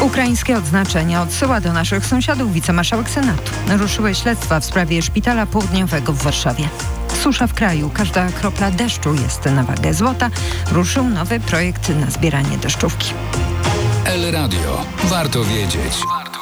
Ukraińskie odznaczenia odsyła do naszych sąsiadów wicemarszałek Senatu. Ruszyły śledztwa w sprawie szpitala południowego w Warszawie. Susza w kraju, każda kropla deszczu jest na wagę złota. Ruszył nowy projekt na zbieranie deszczówki. El Radio. Warto wiedzieć.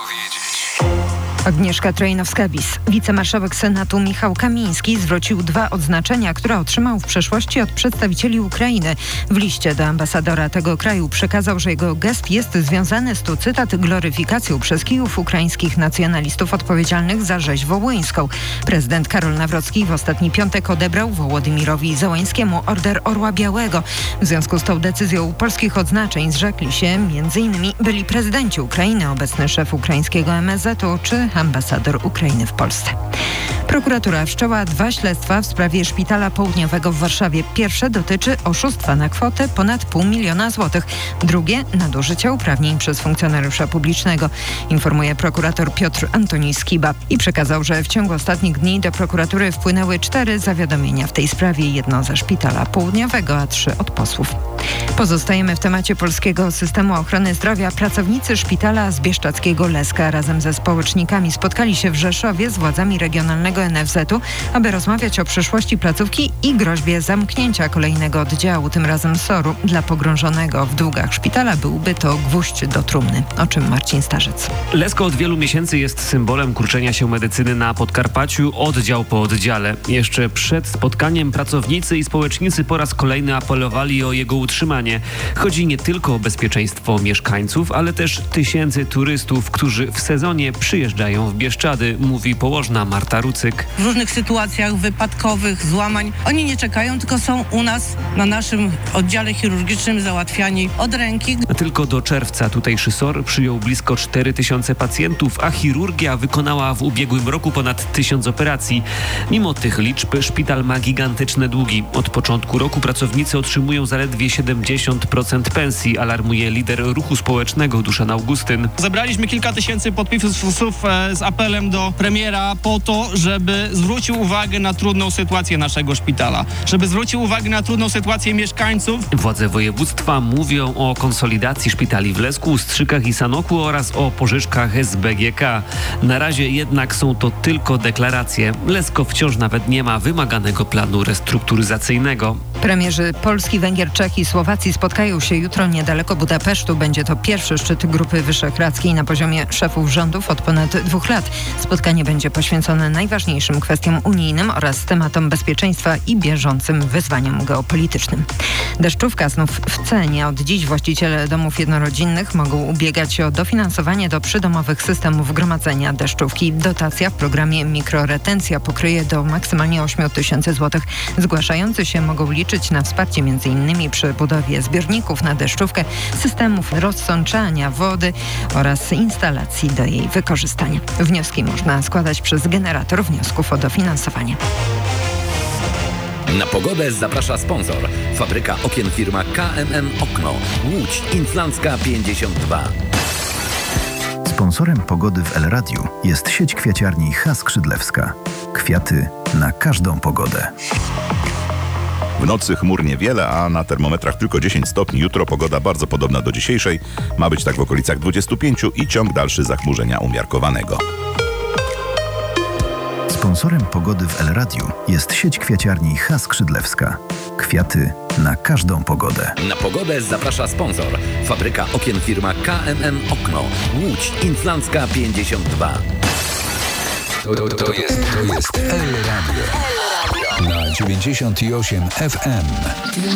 Agnieszka Trojanowska-Bis. Wicemarszałek Senatu Michał Kamiński zwrócił 2 odznaczenia, które otrzymał w przeszłości od przedstawicieli Ukrainy. W liście do ambasadora tego kraju przekazał, że jego gest jest związany z, tu cytat, gloryfikacją przez Kijów ukraińskich nacjonalistów odpowiedzialnych za rzeź wołyńską. Prezydent Karol Nawrocki w ostatni piątek odebrał Wołodymyrowi Zełańskiemu Order Orła Białego. W związku z tą decyzją polskich odznaczeń zrzekli się m.in. byli prezydenci Ukrainy, obecny szef ukraińskiego MSZ-u czy ambasador Ukrainy w Polsce. Prokuratura wszczęła 2 śledztwa w sprawie szpitala południowego w Warszawie. Pierwsze dotyczy oszustwa na kwotę ponad 500 000 złotych. Drugie nadużycia uprawnień przez funkcjonariusza publicznego, informuje prokurator Piotr Antoni Skiba i przekazał, że w ciągu ostatnich dni do prokuratury wpłynęły 4 zawiadomienia w tej sprawie, 1 ze szpitala południowego, a 3 od posłów. Pozostajemy w temacie polskiego systemu ochrony zdrowia. Pracownicy szpitala zbieszczackiego Leska razem ze społecznikami spotkali się w Rzeszowie z władzami regionalnego NFZ-u, aby rozmawiać o przyszłości placówki i groźbie zamknięcia kolejnego oddziału, tym razem SOR-u. Dla pogrążonego w długach szpitala byłby to gwóźdź do trumny, o czym Marcin Starzec. Lesko od wielu miesięcy jest symbolem kurczenia się medycyny na Podkarpaciu, oddział po oddziale. Jeszcze przed spotkaniem pracownicy i społecznicy po raz kolejny apelowali o jego utrzymanie. Chodzi nie tylko o bezpieczeństwo mieszkańców, ale też tysięcy turystów, którzy w sezonie przyjeżdżają w Bieszczady, mówi położna Marta Rucyk. W różnych sytuacjach wypadkowych, złamań, oni nie czekają, tylko są u nas na naszym oddziale chirurgicznym załatwiani od ręki. Tylko do czerwca tutejszy SOR przyjął blisko 4000 pacjentów, a chirurgia wykonała w ubiegłym roku ponad 1000 operacji. Mimo tych liczb szpital ma gigantyczne długi. Od początku roku pracownicy otrzymują zaledwie 70% pensji, alarmuje lider ruchu społecznego Duszan Augustyn. Zebraliśmy kilka tysięcy podpisów z apelem do premiera po to, żeby zwrócił uwagę na trudną sytuację naszego szpitala, żeby zwrócił uwagę na trudną sytuację mieszkańców. Władze województwa mówią o konsolidacji szpitali w Lesku, Strzykach i Sanoku oraz o pożyczkach z BGK. Na razie jednak są to tylko deklaracje. Lesko wciąż nawet nie ma wymaganego planu restrukturyzacyjnego. Premierzy Polski, Węgier, Czech i Słowacji spotkają się jutro niedaleko Budapesztu. Będzie to pierwszy szczyt Grupy Wyszehradzkiej na poziomie szefów rządów od ponad 2 lat. Spotkanie będzie poświęcone najważniejszym kwestiom unijnym oraz tematom bezpieczeństwa i bieżącym wyzwaniom geopolitycznym. Deszczówka znów w cenie. Od dziś właściciele domów jednorodzinnych mogą ubiegać się o dofinansowanie do przydomowych systemów gromadzenia deszczówki. Dotacja w programie Mikroretencja pokryje do maksymalnie 8 000 złotych. Zgłaszający się mogą liczyć na wsparcie m.in. przy budowie zbiorników na deszczówkę, systemów rozsączania wody oraz instalacji do jej wykorzystania. Wnioski można składać przez generator wniosków o dofinansowanie. Na pogodę zaprasza sponsor. Fabryka okien firma KMM Okno. Łódź Inflancka 52. Sponsorem pogody w El Radiu jest sieć kwiaciarni H. Skrzydlewska. Kwiaty na każdą pogodę. W nocy chmur niewiele, a na termometrach tylko 10 stopni. Jutro pogoda bardzo podobna do dzisiejszej. Ma być tak w okolicach 25 i ciąg dalszy zachmurzenia umiarkowanego. Sponsorem pogody w El Radiu jest sieć kwiaciarni H. Skrzydlewska. Kwiaty na każdą pogodę. Na pogodę zaprasza sponsor. Fabryka okien firma KMM Okno. Łódź Inflancka 52. To jest El Radio na 98 FM.